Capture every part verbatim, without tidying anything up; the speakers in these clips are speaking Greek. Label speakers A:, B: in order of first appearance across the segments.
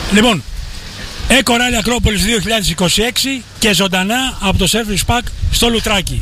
A: Λοιπόν, Eco Rally Acropolis δύο χιλιάδες είκοσι έξι και ζωντανά από το Service Park στο Λουτράκι.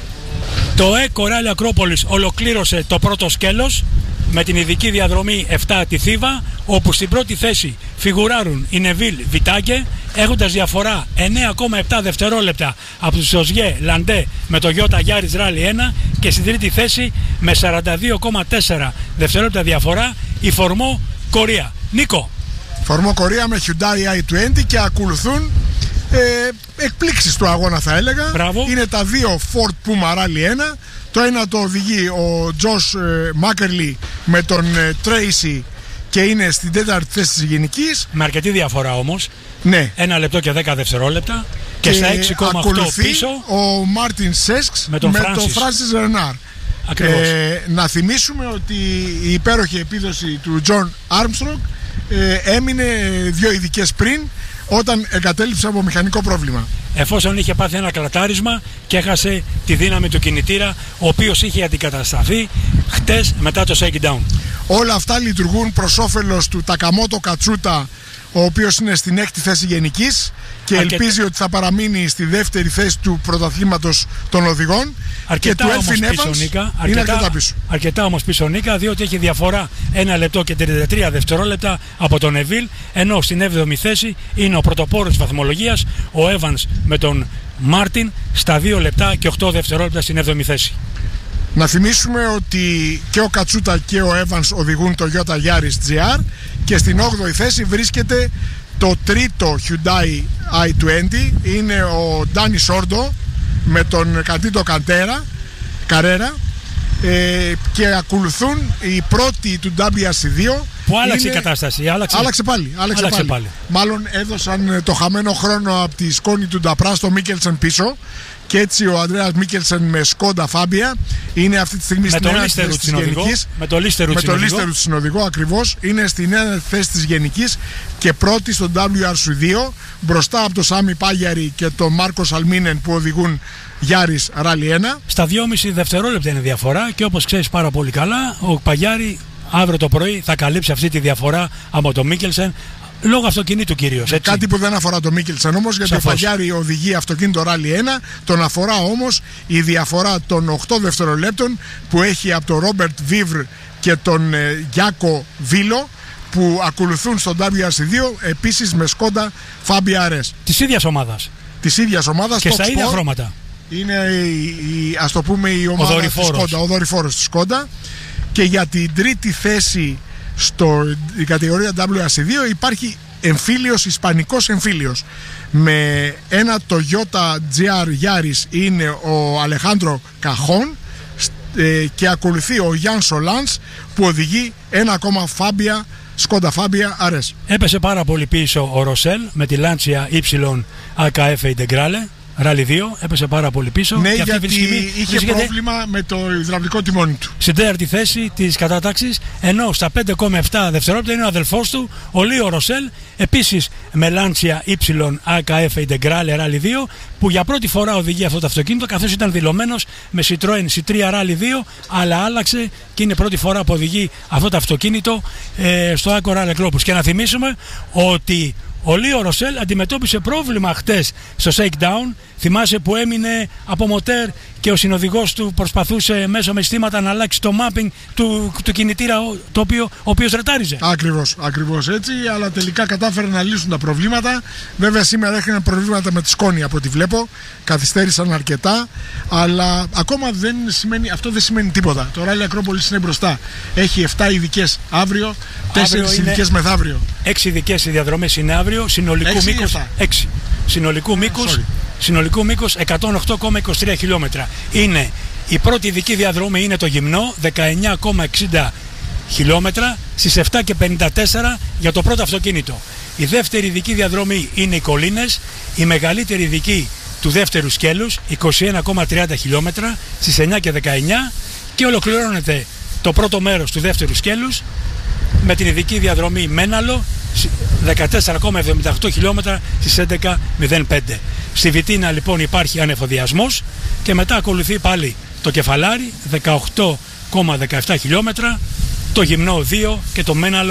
A: Το Eco Rally Acropolis ολοκλήρωσε το πρώτο σκέλος με την ειδική διαδρομή επτά τη Θήβα, όπου στην πρώτη θέση φιγουράρουν οι Νεβίλ Βιτάκε, έχοντας διαφορά εννέα κόμμα επτά δευτερόλεπτα από τους Οζιέ Λαντέ με το Toyota Yaris Rally ένα, και στην τρίτη θέση με σαράντα δύο κόμμα τέσσερα δευτερόλεπτα διαφορά η Φορμό Κορία. Νίκο.
B: Φορμό Κορία με Hyundai άι είκοσι και ακολουθούν ε, εκπλήξεις του αγώνα, θα έλεγα.
A: Μπράβο.
B: Είναι τα δύο Ford Puma Rally ένα. Το ένα το οδηγεί ο Τζος ε, Μάκερλι με τον ε, Tracy και είναι στην τέταρτη θέση της γενικής.
A: Με αρκετή διαφορά όμως.
B: Ναι.
A: Ένα λεπτό και δέκα δευτερόλεπτα. Και, και στα έξι κόμμα οκτώ πίσω
B: ο Μάρτιν Σέσκς με τον Φράνσις Ρενάρ.
A: Ακριβώς.
B: Ε, να θυμίσουμε ότι η υπέροχη επίδοση του Τζον Άρμστρονγκ ε, έμεινε δύο ειδικές πριν, όταν εγκατέλειψε από μηχανικό πρόβλημα.
A: Εφόσον είχε πάθει ένα κλατάρισμα και έχασε τη δύναμη του κινητήρα, ο οποίος είχε αντικατασταθεί χτες μετά το shakedown.
B: Όλα αυτά λειτουργούν προς όφελος του Τακαμότο Κατσούτα, ο οποίος είναι στην έκτη θέση γενικής και Αρκετά... ελπίζει ότι θα παραμείνει στη δεύτερη θέση του πρωταθλήματος των οδηγών.
A: Αρκετά
B: και του
A: όμως
B: Elfin
A: πίσω,
B: Evans
A: Νίκα,
B: είναι
A: αρκετά,
B: αρκετά πίσω.
A: Αρκετά όμως πίσω, Νίκα, διότι έχει διαφορά ένα λεπτό και τριάντα τρία δευτερόλεπτα από τον Νεβίλ, ενώ στην έβδομη θέση είναι ο πρωτοπόρος της βαθμολογίας, ο Evans με τον Μάρτιν, στα δύο λεπτά και οκτώ δευτερόλεπτα στην έβδομη θέση.
B: Να θυμίσουμε ότι και ο Κατσούτα και ο Evans οδηγούν το Toyota Yaris τζι αρ και στην όγδοη θέση βρίσκεται το τρίτο Hyundai άι είκοσι, είναι ο Ντάνι Σόρντο με τον Καντίτο Καντέρα, Καρέρα, ε, και ακολουθούν οι πρώτοι του ντάμπλιου αρ σι δύο.
A: Που άλλαξε
B: είναι...
A: η κατάσταση, άλλαξε,
B: άλλαξε πάλι. Άλλαξε,
A: άλλαξε
B: πάλι. πάλι. Μάλλον έδωσαν το χαμένο χρόνο από τη σκόνη του Νταπρά στο Μίκελσεν πίσω. Και έτσι ο Ανδρέας Μίκελσεν με Σκόντα Φάμπια είναι αυτή τη στιγμή στην ένατη θέση της γενικής.
A: Με το Λίστερου
B: της συνοδηγό, ακριβώς. Είναι στην ένατη θέση της γενικής και πρώτη στο ντάμπλιου αρ σι δύο, μπροστά από τον Σάμι Πάγιαρη και τον Μάρκο Σαλμίνεν που οδηγούν Yaris Rally ένα.
A: Στα δυόμισι δευτερόλεπτα είναι διαφορά και όπως ξέρεις πάρα πολύ καλά, ο Παγιάρη αύριο το πρωί θα καλύψει αυτή τη διαφορά από τον Μίκελσεν. Λόγω αυτοκινήτου κυρίως.
B: Κάτι που δεν αφορά το Μίκελσεν όμως, γιατί Σαφώς. ο Παγιάρη οδηγεί αυτοκίνητο Rally ένα. Τον αφορά όμως η διαφορά των οκτώ δευτερολέπτων που έχει από τον Ρόμπερτ Βίβρ και τον ε, Γιάκο Βίλο, που ακολουθούν στον ντάμπλιου αρ σι δύο επίσης με Σκόντα Φάμπια αρ ες.
A: Της ίδιας ομάδας.
B: Της ίδιας ομάδας.
A: Και στα ίδια χρώματα.
B: Είναι η, η, ας το πούμε η ομάδα ο της Σκόντα, ο δορυφόρος της Σκόντα. Και για την τρίτη θέση στην κατηγορία ντάμπλιου αρ σι δύο υπάρχει εμφύλιος, ισπανικός εμφύλιος. Με ένα Toyota τζι αρ Yaris είναι ο Αλεχάντρο Καχόν και ακολουθεί ο Γιάν Σολάνς που οδηγεί ένα ακόμα Φάμπια, Σκόντα Φάμπια αρ ες.
A: Έπεσε πάρα πολύ πίσω ο Ροσέλ με τη Lancia Y έι κέι εφ Integrale Rally δύο, έπεσε πάρα πολύ πίσω.
B: Ναι,
A: και αυτή
B: γιατί
A: τη στιγμή
B: είχε πρόβλημα με το υδραυλικό τιμόνι του.
A: Στην τέταρτη θέση της κατάταξης, ενώ στα πέντε κόμμα επτά δευτερόλεπτα είναι ο αδελφός του, ο Λίο Ροσέλ, επίσης με Lancia Y έι κέι εφ Integrale Rally δύο, που για πρώτη φορά οδηγεί αυτό το αυτοκίνητο, καθώς ήταν δηλωμένος με Citroën σι τρία Rally δύο, αλλά άλλαξε και είναι πρώτη φορά που οδηγεί αυτό το αυτοκίνητο ε, στο Eco Rally Acropolis. Και να θυμίσουμε ότι ο Λίο Ροσέλ αντιμετώπισε πρόβλημα χτες στο shakedown. Θυμάσαι που έμεινε από μοτέρ και ο συνοδηγός του προσπαθούσε μέσω με συστήματα να αλλάξει το mapping του, του κινητήρα, το οποίο, ο οποίος ρετάριζε.
B: Ακριβώς, ακριβώς έτσι, αλλά τελικά κατάφερε να λύσουν τα προβλήματα. Βέβαια σήμερα έχουν προβλήματα με τη σκόνη από ό,τι βλέπω. Καθυστέρησαν αρκετά, αλλά ακόμα δεν σημαίνει, αυτό δεν σημαίνει τίποτα. Το Rally Acropolis είναι μπροστά. Έχει επτά ειδικές αύριο, τέσσερις ειδικές μεθαύριο.
A: έξι ειδικές διαδρομές είναι αύριο, συνολικού μήκους έξι. Συνολικού μήκους, συνολικού μήκους εκατόν οκτώ κόμμα είκοσι τρία χιλιόμετρα. Είναι η πρώτη ειδική διαδρομή, είναι το Γυμνό, δεκαεννιά κόμμα εξήντα χιλιόμετρα στις επτά και πενήντα τέσσερα για το πρώτο αυτοκίνητο. Η δεύτερη ειδική διαδρομή είναι οι Κολίνες, η μεγαλύτερη ειδική του δεύτερου σκέλους, είκοσι ένα κόμμα τριάντα χιλιόμετρα στις εννιά και δεκαεννιά, και ολοκληρώνεται το πρώτο μέρος του δεύτερου σκέλους με την ειδική διαδρομή Μέναλο, δεκατέσσερα κόμμα εβδομήντα οκτώ χιλιόμετρα στις έντεκα μηδέν πέντε. Στη Βιτίνα λοιπόν υπάρχει ανεφοδιασμός και μετά ακολουθεί πάλι το Κεφαλάρι, δεκαοκτώ κόμμα δεκαεπτά χιλιόμετρα, το Γυμνό δύο και το Μέναλο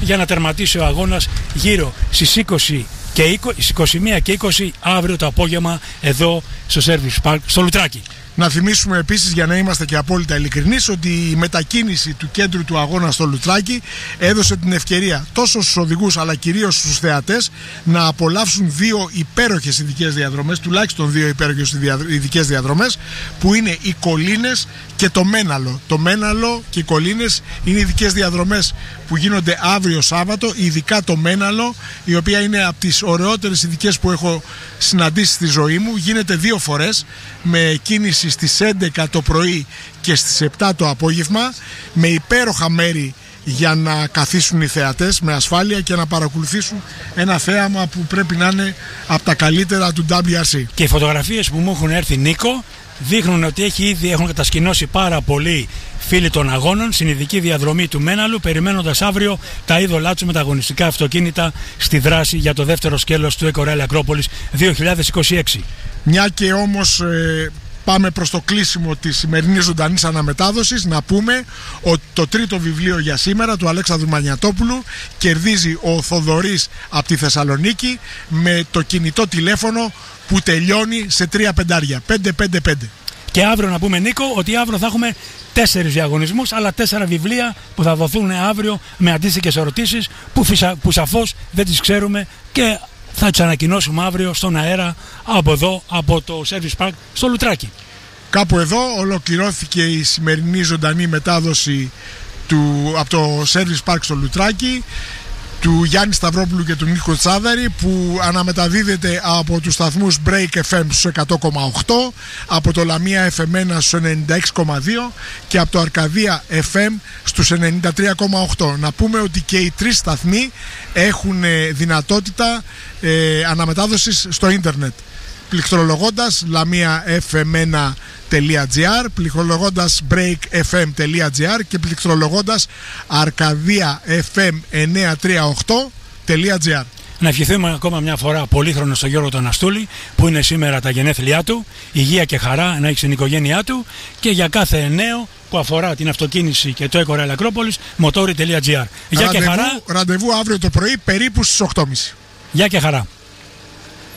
A: για να τερματίσει ο αγώνας γύρω στις είκοσι και είκοσι, είκοσι μία και είκοσι αύριο το απόγευμα εδώ στο Service Park στο Λουτράκι.
B: Να θυμίσουμε επίσης, για να είμαστε και απόλυτα ειλικρινείς, ότι η μετακίνηση του κέντρου του αγώνα στο Λουτράκι έδωσε την ευκαιρία τόσο στους οδηγούς αλλά κυρίως στους θεατές να απολαύσουν δύο υπέροχες ειδικές διαδρομές, τουλάχιστον δύο υπέροχες ειδικές διαδρομές, που είναι οι Κολίνες και το Μέναλο. Το Μέναλο και οι Κολίνες είναι ειδικές διαδρομές που γίνονται αύριο Σάββατο, ειδικά το Μέναλο, η οποία είναι από τις ωραιότερες ειδικές που έχω συναντήσει στη ζωή μου. Γίνεται δύο φορές, με κίνηση στις έντεκα το πρωί και στις επτά το απόγευμα, με υπέροχα μέρη για να καθίσουν οι θεατές με ασφάλεια και να παρακολουθήσουν ένα θέαμα που πρέπει να είναι από τα καλύτερα του ντάμπλιου αρ σι.
A: Και οι φωτογραφίες που μου έχουν έρθει, Νίκο, δείχνουν ότι έχει ήδη έχουν κατασκηνώσει πάρα πολλοί φίλοι των αγώνων στην ειδική διαδρομή του Μέναλου, περιμένοντας αύριο τα είδωλά τους με τα αγωνιστικά αυτοκίνητα στη δράση για το δεύτερο σκέλος του Eco Rally Acropolis δύο χιλιάδες είκοσι έξι.
B: Μια και όμως ε, πάμε προς το κλείσιμο της σημερινής ζωντανής αναμετάδοσης, να πούμε ότι το τρίτο βιβλίο για σήμερα του Αλέξανδρου Μανιατόπουλου κερδίζει ο Θοδωρής από τη Θεσσαλονίκη με το κινητό τηλέφωνο που τελειώνει σε τρία πεντάρια, πέντε πέντε πέντε.
A: Και αύριο να πούμε, Νίκο, ότι αύριο θα έχουμε τέσσερις διαγωνισμούς, αλλά τέσσερα βιβλία που θα δοθούν αύριο με αντίστοιχες ερωτήσεις που, φυσα, που σαφώς δεν τις ξέρουμε και θα τις ανακοινώσουμε αύριο στον αέρα από εδώ, από το Service Park στο Λουτράκι.
B: Κάπου εδώ ολοκληρώθηκε η σημερινή ζωντανή μετάδοση του, από το Service Park στο Λουτράκι, του Γιάννη Σταυρόπουλου και του Νίκο Τσάδαρη, που αναμεταδίδεται από τους σταθμούς Break εφ εμ στους εκατό κόμμα οκτώ, από το Λαμία εφ εμ ένα στους ενενήντα έξι κόμμα δύο και από το Αρκαδία εφ εμ στους ενενήντα τρία κόμμα οκτώ. Να πούμε ότι και οι τρεις σταθμοί έχουν δυνατότητα ε, αναμετάδοσης στο ίντερνετ, πληκτρολογώντας λαμία εφ εμ ένα τελεία τζι άρ, πληκτρολογώντας break εφ εμ τελεία τζι άρ και πληκτρολογώντας αρκαδία εφ εμ εννιακόσια τριάντα οκτώ τελεία τζι άρ.
A: Να ευχηθούμε ακόμα μια φορά πολύχρονο στον Γιώργο τον Αστούλη, που είναι σήμερα τα γενέθλιά του, υγεία και χαρά να έχει στην οικογένειά του, και για κάθε νέο που αφορά την αυτοκίνηση και το Eco Rally Acropolis, motori τελεία τζι άρ. Γεια και χαρά.
B: Ραντεβού αύριο το πρωί περίπου στις οκτώ και μισή.
A: Γεια και χαρά.